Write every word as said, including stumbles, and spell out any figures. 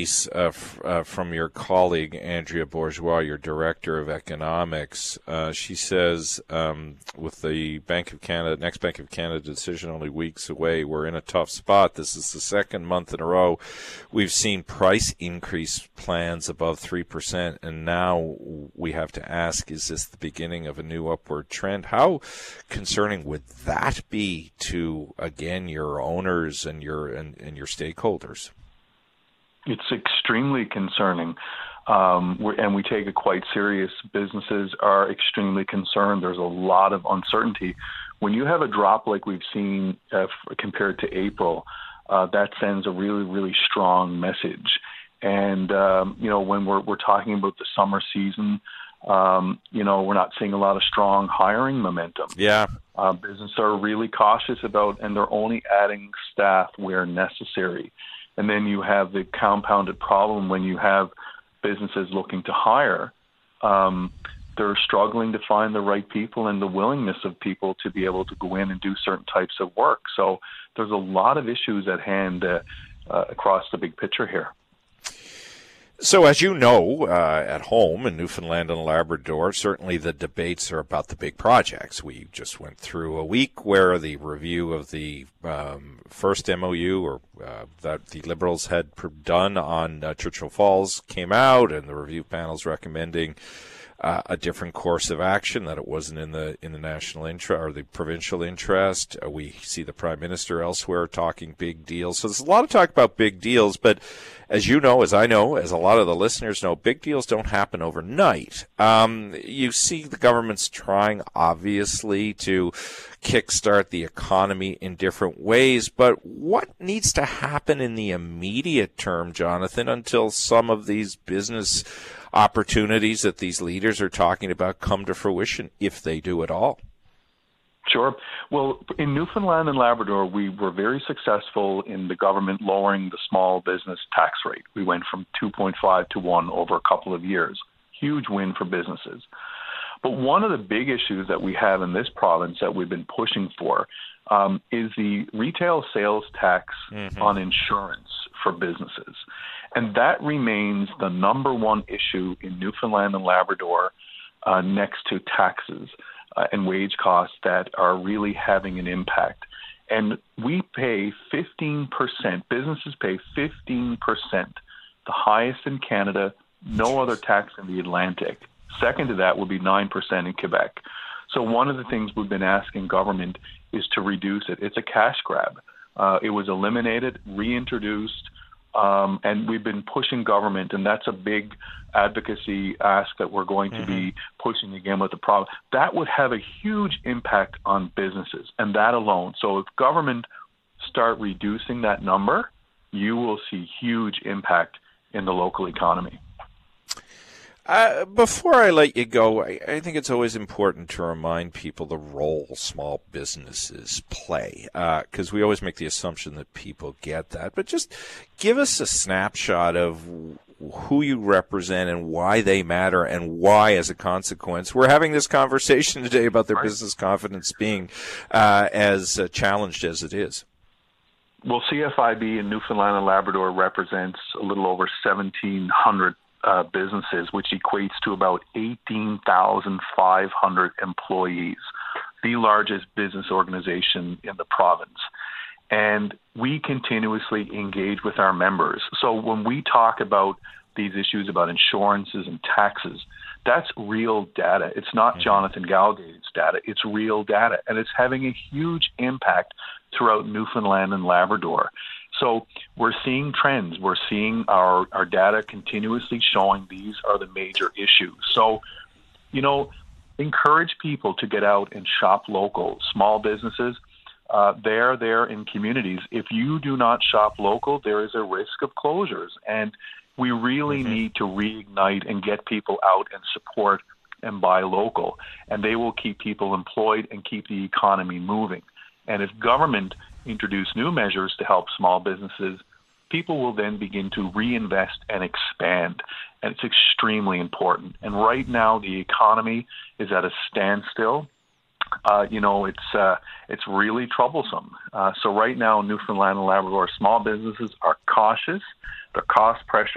piece uh, f- uh, from your colleague, Andrea Bourgeois, your Director of Economics. Uh, she says, um, with the Bank of Canada, next Bank of Canada decision only weeks away, we're in a tough spot. This is the second month in a row we've seen price increase plans above three percent, and now we have to ask, is this the beginning of a new upward trend? How concerning would that be to, again, your owners and your and, and your stakeholders? It's extremely concerning, um, and we take it quite serious. Businesses are extremely concerned. There's a lot of uncertainty. When you have a drop like we've seen uh, compared to April, uh, that sends a really, really strong message. And, um, you know, when we're, we're talking about the summer season, um, you know, we're not seeing a lot of strong hiring momentum. Yeah. Uh, businesses are really cautious about, and they're only adding staff where necessary. And then you have the compounded problem when you have businesses looking to hire. Um, they're struggling to find the right people and the willingness of people to be able to go in and do certain types of work. So there's a lot of issues at hand uh, uh, across the big picture here. So as you know, uh, at home in Newfoundland and Labrador, certainly the debates are about the big projects. We just went through a week where the review of the um, first M O U or uh, that the Liberals had done on uh, Churchill Falls came out, and the review panel's recommending Uh, a different course of action, that it wasn't in the in the national interest or the provincial interest. Uh, we see the Prime Minister elsewhere talking big deals. So there's a lot of talk about big deals, but as you know, as I know, as a lot of the listeners know, big deals don't happen overnight. Um, you see the government's trying, obviously, to kickstart the economy in different ways, but what needs to happen in the immediate term, Jonathan, until some of these business opportunities that these leaders are talking about come to fruition, if they do at all? Sure. Well, in Newfoundland and Labrador, we were very successful in the government lowering the small business tax rate. We went from two point five to one over a couple of years. Huge win for businesses. But one of the big issues that we have in this province that we've been pushing for um, is the retail sales tax mm-hmm. on insurance for businesses. And that remains the number one issue in Newfoundland and Labrador uh, next to taxes uh, and wage costs that are really having an impact. And we pay fifteen percent, businesses pay fifteen percent, the highest in Canada, no other tax in the Atlantic. Second to that would be nine percent in Quebec. So one of the things we've been asking government is to reduce it. It's a cash grab. Uh, it was eliminated, reintroduced, Um, and we've been pushing government, and that's a big advocacy ask that we're going to mm-hmm. be pushing again with the problem. That would have a huge impact on businesses, and that alone. So if government start reducing that number, you will see huge impact in the local economy. Uh, before I let you go, I, I think it's always important to remind people the role small businesses play, because uh, we always make the assumption that people get that. But just give us a snapshot of who you represent and why they matter, and why, as a consequence, we're having this conversation today about their right. business confidence being uh, as uh, challenged as it is. Well, C F I B in Newfoundland and Labrador represents a little over seventeen hundred Uh, businesses, which equates to about eighteen thousand five hundred employees, the largest business organization in the province. And we continuously engage with our members. So when we talk about these issues about insurances and taxes, that's real data. It's not mm-hmm. Jonathan Galgate's data. It's real data. And it's having a huge impact throughout Newfoundland and Labrador. So we're seeing trends. We're seeing our, our data continuously showing these are the major issues. So, you know, encourage people to get out and shop local. Small businesses, uh, they're there in communities. If you do not shop local, there is a risk of closures. And we really mm-hmm. need to reignite and get people out and support and buy local. And they will keep people employed and keep the economy moving. And if government introduce new measures to help small businesses, people will then begin to reinvest and expand. And it's extremely important. And right now, the economy is at a standstill. Uh, you know, it's uh, it's really troublesome. Uh, so right now, Newfoundland and Labrador small businesses are cautious. Their cost pressure